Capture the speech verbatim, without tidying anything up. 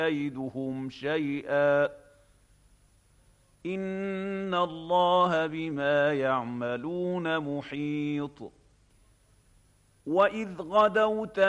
كيدهم شيئا إن الله بما يعملون محيط وإذ غدوت